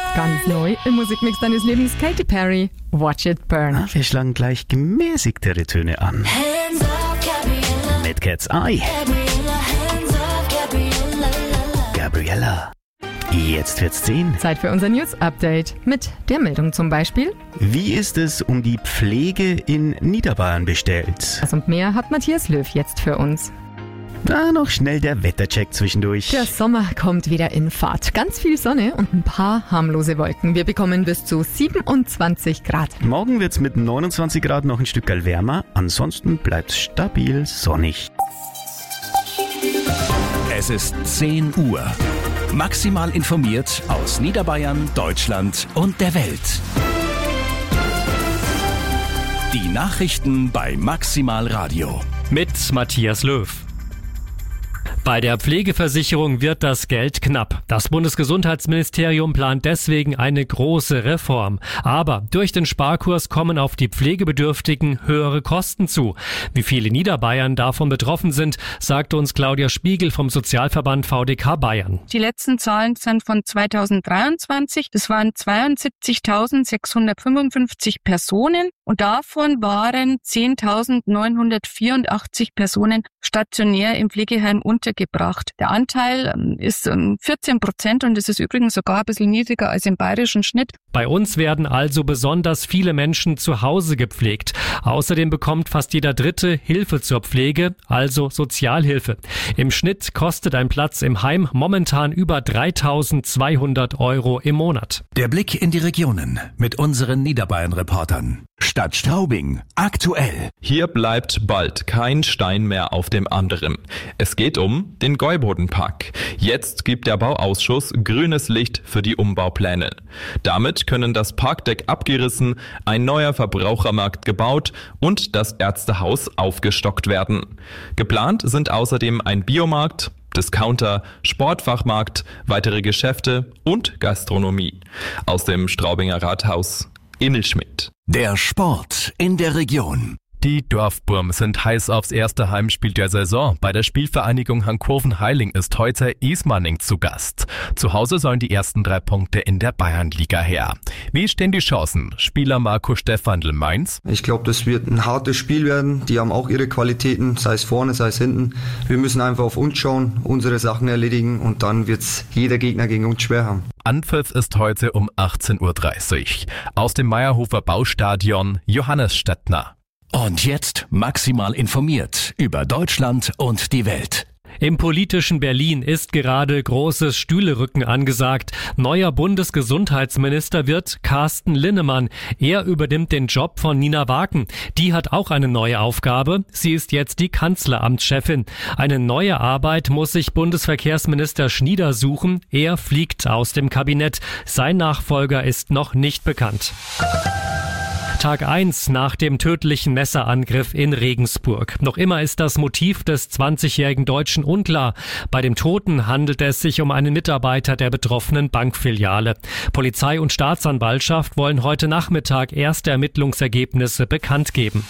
Ganz neu im Musikmix deines Lebens, Katy Perry, Watch It Burn. Wir schlagen gleich gemäßigtere Töne an. Hands up, Gabriella. Mit Cat's Eye. Gabriella, hands up, Gabriella. Gabriella. Jetzt wird's 10. Zeit für unser News-Update mit der Meldung zum Beispiel. Wie ist es um die Pflege in Niederbayern bestellt? Das und mehr hat Matthias Löw jetzt für uns. Da noch schnell der Wettercheck zwischendurch. Der Sommer kommt wieder in Fahrt. Ganz viel Sonne und ein paar harmlose Wolken. Wir bekommen bis zu 27 Grad. Morgen wird's mit 29 Grad noch ein Stück wärmer. Ansonsten bleibt's stabil sonnig. Es ist 10 Uhr. Maximal informiert aus Niederbayern, Deutschland und der Welt. Die Nachrichten bei Maximal Radio. Mit Matthias Löw. Bei der Pflegeversicherung wird das Geld knapp. Das Bundesgesundheitsministerium plant deswegen eine große Reform. Aber durch den Sparkurs kommen auf die Pflegebedürftigen höhere Kosten zu. Wie viele Niederbayern davon betroffen sind, sagte uns Claudia Spiegel vom Sozialverband VDK Bayern. Die letzten Zahlen sind von 2023. Das waren 72.655 Personen und davon waren 10.984 Personen stationär im Pflegeheim untergebracht. Der Anteil ist 14% und es ist übrigens sogar ein bisschen niedriger als im bayerischen Schnitt. Bei uns werden also besonders viele Menschen zu Hause gepflegt. Außerdem bekommt fast jeder Dritte Hilfe zur Pflege, also Sozialhilfe. Im Schnitt kostet ein Platz im Heim momentan über 3.200 € im Monat. Der Blick in die Regionen mit unseren Niederbayern-Reportern. Stadt Straubing, aktuell. Hier bleibt bald kein Stein mehr auf dem anderen. Es geht um den Gäubodenpark. Jetzt gibt der Bauausschuss grünes Licht für die Umbaupläne. Damit können das Parkdeck abgerissen, ein neuer Verbrauchermarkt gebaut und das Ärztehaus aufgestockt werden. Geplant sind außerdem ein Biomarkt, Discounter, Sportfachmarkt, weitere Geschäfte und Gastronomie. Aus dem Straubinger Rathaus, Emil Schmidt. Der Sport in der Region. Die Dorfburm sind heiß aufs erste Heimspiel der Saison. Bei der Spielvereinigung Hankoven-Heiling ist heute Ismaning zu Gast. Zu Hause sollen die ersten 3 Punkte in der Bayernliga her. Wie stehen die Chancen? Spieler Marco Stefandl, Mainz. Ich glaube, das wird ein hartes Spiel werden. Die haben auch ihre Qualitäten, sei es vorne, sei es hinten. Wir müssen einfach auf uns schauen, unsere Sachen erledigen und dann wird's jeder Gegner gegen uns schwer haben. Anpfiff ist heute um 18:30 Uhr. Aus dem Meierhofer Baustadion Johannes Stettner. Und jetzt maximal informiert über Deutschland und die Welt. Im politischen Berlin ist gerade großes Stühlerücken angesagt. Neuer Bundesgesundheitsminister wird Carsten Linnemann. Er übernimmt den Job von Nina Waken. Die hat auch eine neue Aufgabe. Sie ist jetzt die Kanzleramtschefin. Eine neue Arbeit muss sich Bundesverkehrsminister Schnieder suchen. Er fliegt aus dem Kabinett. Sein Nachfolger ist noch nicht bekannt. Tag 1 nach dem tödlichen Messerangriff in Regensburg. Noch immer ist das Motiv des 20-jährigen Deutschen unklar. Bei dem Toten handelt es sich um einen Mitarbeiter der betroffenen Bankfiliale. Polizei und Staatsanwaltschaft wollen heute Nachmittag erste Ermittlungsergebnisse bekannt geben.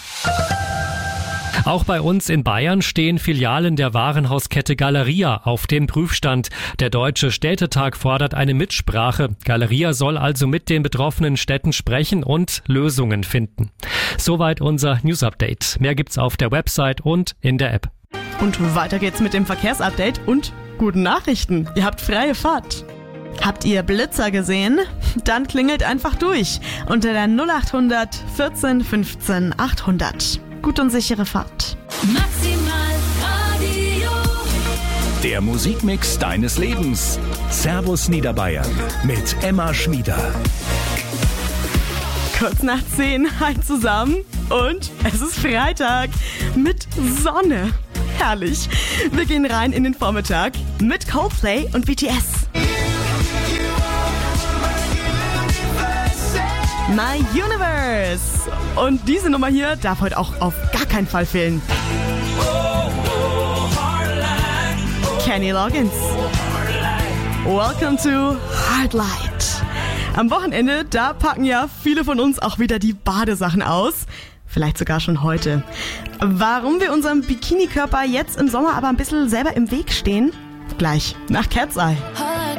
Auch bei uns in Bayern stehen Filialen der Warenhauskette Galeria auf dem Prüfstand. Der Deutsche Städtetag fordert eine Mitsprache. Galeria soll also mit den betroffenen Städten sprechen und Lösungen finden. Soweit unser News-Update. Mehr gibt's auf der Website und in der App. Und weiter geht's mit dem Verkehrsupdate und guten Nachrichten. Ihr habt freie Fahrt. Habt ihr Blitzer gesehen? Dann klingelt einfach durch unter der 0800 14 15 800. Gut und sichere Fahrt. Maximal Radio. Der Musikmix deines Lebens. Servus Niederbayern mit Emma Schmieder. Kurz nach 10, hi zusammen und es ist Freitag mit Sonne. Herrlich. Wir gehen rein in den Vormittag mit Coldplay und BTS. My Universe. Und diese Nummer hier darf heute auch auf gar keinen Fall fehlen. Kenny Loggins. Welcome to Hardlight. Am Wochenende, da packen ja viele von uns auch wieder die Badesachen aus. Vielleicht sogar schon heute. Warum wir unserem Bikini-Körper jetzt im Sommer aber ein bisschen selber im Weg stehen? Gleich nach Cat's Eye.